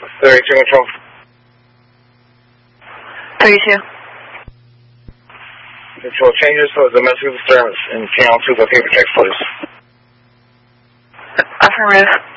32 control. 32. Control changes to domestic disturbance in channel 2 for paper checks, please. Affirmative.